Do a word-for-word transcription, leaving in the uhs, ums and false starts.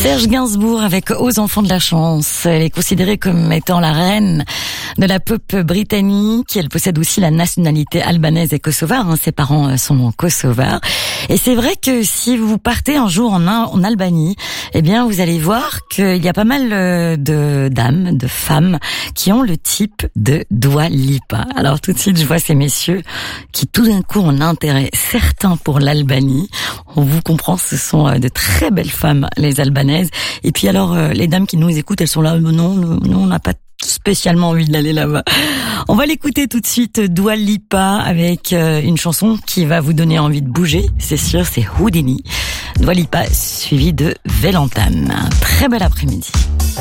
Serge Gainsbourg avec Aux enfants de la chance. Elle est considérée comme étant la reine de la pop britannique. Elle possède aussi la nationalité albanaise et kosovare. Ses parents sont kosovars. Et c'est vrai que si vous partez un jour en, en Albanie, eh bien, vous allez voir qu'il y a pas mal de dames, de femmes qui ont le type de Dua Lipa. Alors tout de suite, je vois ces messieurs qui tout d'un coup ont un intérêt certain pour l'Albanie. On vous comprend, ce sont de très belles femmes, les albanaises. Et puis alors, les dames qui nous écoutent, elles sont là, non, nous, on n'a pas spécialement envie d'aller là-bas. On va l'écouter tout de suite, Dua Lipa, avec une chanson qui va vous donner envie de bouger, c'est sûr, c'est Houdini. Dua Lipa, suivi de Velantane. Un très bel après-midi.